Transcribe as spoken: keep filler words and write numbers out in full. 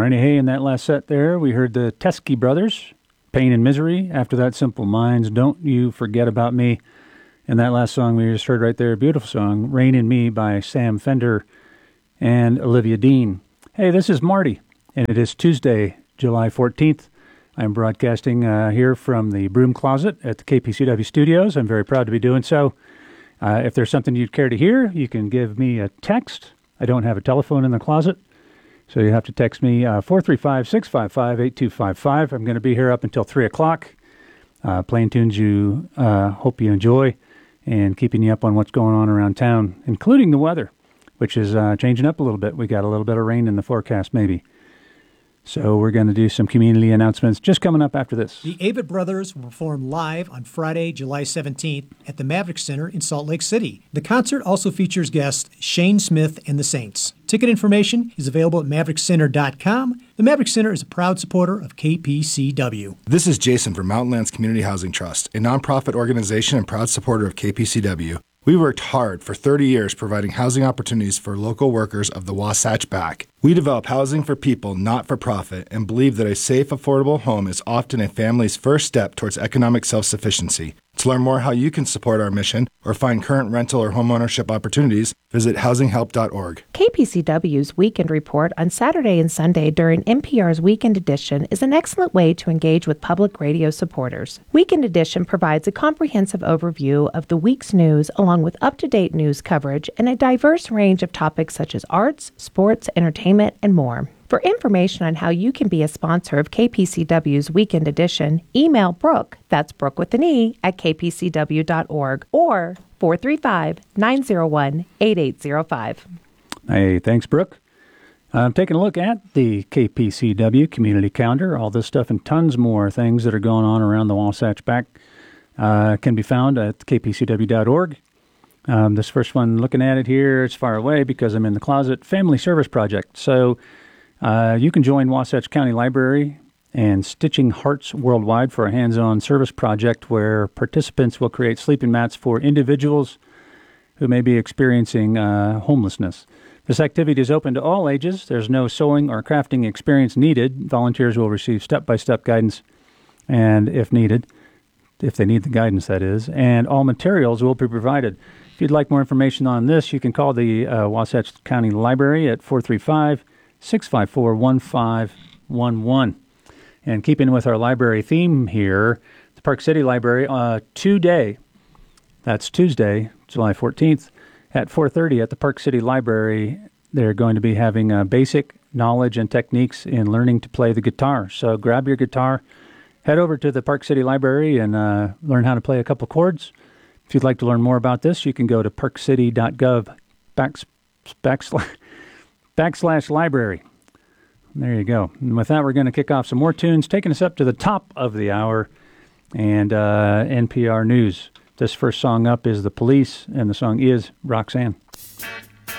righty. Hey, in that last set there, we heard the Teskey Brothers, Pain and Misery. After that, Simple Minds, Don't You Forget About Me. And that last song we just heard right there, beautiful song, Rain in Me by Sam Fender and Olivia Dean. Hey, this is Marty, and it is Tuesday, July fourteenth. I'm broadcasting uh, here from the broom closet at the K P C W studios. I'm very proud to be doing so. Uh, if there's something you'd care to hear, you can give me a text. I don't have a telephone in the closet, so you have to text me uh, four three five, six five five, eight two five five. I'm going to be here up until three o'clock, uh, playing tunes you uh, hope you enjoy and keeping you up on what's going on around town, including the weather, which is uh, changing up a little bit. We got a little bit of rain in the forecast, maybe. So we're going to do some community announcements just coming up after this. The Avett Brothers will perform live on Friday, July seventeenth at the Maverick Center in Salt Lake City. The concert also features guests Shane Smith and the Saints. Ticket information is available at maverick center dot com. The Maverick Center is a proud supporter of K P C W. This is Jason from Mountain Lands Community Housing Trust, a nonprofit organization and proud supporter of K P C W. We worked hard for thirty years providing housing opportunities for local workers of the Wasatch Back. We develop housing for people, not for profit, and believe that a safe, affordable home is often a family's first step towards economic self-sufficiency. To learn more how you can support our mission or find current rental or homeownership opportunities, visit housing help dot org. K P C W's Weekend Report on Saturday and Sunday during N P R's Weekend Edition is an excellent way to engage with public radio supporters. Weekend Edition provides a comprehensive overview of the week's news along with up-to-date news coverage and a diverse range of topics such as arts, sports, entertainment, and more. For information on how you can be a sponsor of K P C W's Weekend Edition, email Brooke, that's Brooke with an E, at k p c w dot org or four three five, nine zero one, eight eight zero five. Hey, thanks, Brooke. I'm taking a look at the K P C W community calendar. All this stuff and tons more things that are going on around the Wasatch Back uh, can be found at k p c w dot org. Um, this first one, looking at it here, it's far away because I'm in the closet. Family Service Project. So uh, you can join Wasatch County Library and Stitching Hearts Worldwide for a hands-on service project where participants will create sleeping mats for individuals who may be experiencing uh, homelessness. This activity is open to all ages. There's no sewing or crafting experience needed. Volunteers will receive step-by-step guidance, and if needed, if they need the guidance, that is, and all materials will be provided. If you'd like more information on this, you can call the uh, Wasatch County Library at four three five, six five four, one five one one. And keeping with our library theme here, the Park City Library, uh, today, that's Tuesday, July fourteenth, at four thirty at the Park City Library, they're going to be having uh, basic knowledge and techniques in learning to play the guitar. So grab your guitar, head over to the Park City Library and uh, learn how to play a couple chords. If you'd like to learn more about this, you can go to park city dot gov backs, backslash, backslash library. There you go. And with that, we're going to kick off some more tunes, taking us up to the top of the hour and uh, N P R News. This first song up is The Police, and the song is Roxanne.